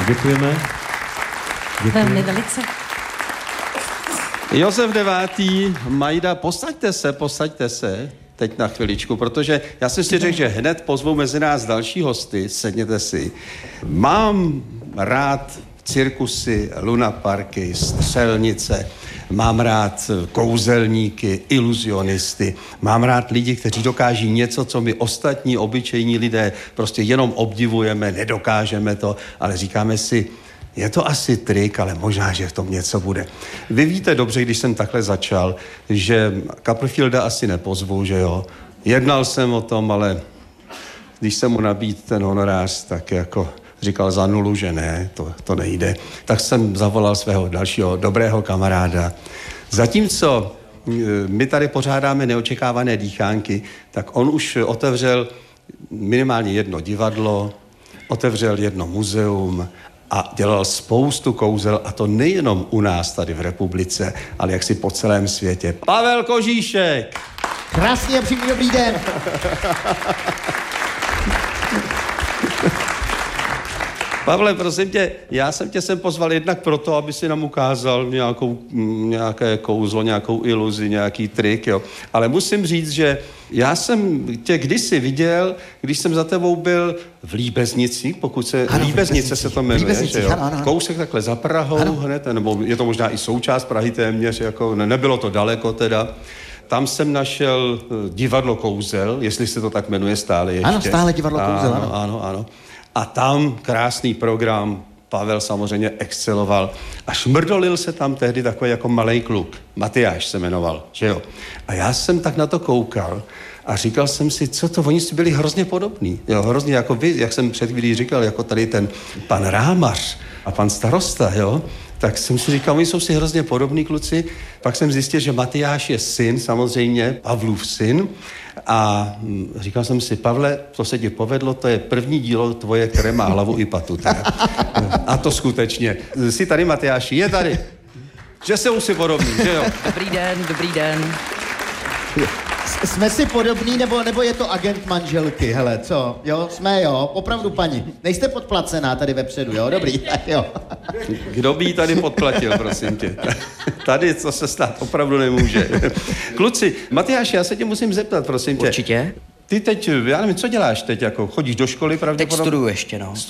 Děkujeme. Velmi velice. Josef IX. Majda, posaďte se teď na chviličku, protože já jsem si řekl, že hned pozvu mezi nás další hosty, sedněte si. Mám rád cirkusy, lunaparky, střelnice, mám rád kouzelníky, iluzionisty, mám rád lidi, kteří dokáží něco, co my ostatní obyčejní lidé prostě jenom obdivujeme, nedokážeme to, ale říkáme si, je to asi trik, ale možná, že v tom něco bude. Vy víte dobře, když jsem takhle začal, že Copperfielda asi nepozvu, že jo. Jednal jsem o tom, ale když jsem mu nabídl ten honorář, tak jako říkal za nulu, že ne, to nejde. Tak jsem zavolal svého dalšího dobrého kamaráda. Zatímco my tady pořádáme neočekávané dýchánky, tak on už otevřel minimálně jedno divadlo, otevřel jedno muzeum a dělal spoustu kouzel, a to nejenom u nás tady v republice, ale jaksi po celém světě. Pavel Kožíšek! Krásný a příjemný dobrý den. Pavle, prosím tě, já jsem tě sem pozval jednak proto, aby si nám ukázal nějaké kouzlo, nějakou iluzi, nějaký trik, jo. Ale musím říct, že já jsem tě kdysi viděl, když jsem za tebou byl v Líbeznicích, Líbeznice se to jmenuje, že jo? Ano. Kousek takhle za Prahou hned, nebo je to možná i součást Prahy téměř, jako nebylo to daleko teda. Tam jsem našel divadlo Kouzel, jestli se to tak jmenuje stále ještě. Ano, stále divadlo Kouzel, ano. A tam krásný program, Pavel samozřejmě exceloval a šmrdolil se tam tehdy takový jako malej kluk. Matyáš se jmenoval, že jo. A já jsem tak na to koukal a říkal jsem si, co to, oni si byli hrozně podobní. Jo, hrozně jako vy, jak jsem před chvílí říkal, jako tady ten pan Rámař a pan starosta, jo. Tak jsem si říkal, oni jsou si hrozně podobní kluci. Pak jsem zjistil, že Matyáš je syn, samozřejmě, Pavlův syn. A říkal jsem si, Pavle, to se ti povedlo, to je první dílo tvoje, které má hlavu i patu. A to skutečně. Jsi tady, Matyáši? Je tady. Že jsou si podobní, že jo? Dobrý den. Jsme si podobní, nebo je to agent manželky, hele, co? Jo, jsme, jo, opravdu, paní. Nejste podplacená tady vepředu, jo? Dobrý, tak jo. Kdo by jí tady podplatil, prosím tě? Tady, co se stát, opravdu nemůže. Kluci, Matyáši, já se tě musím zeptat, prosím tě. Určitě. Ty teď, já nevím, co děláš teď, jako chodíš do školy pravděpodobně? Teď studuju ještě, no.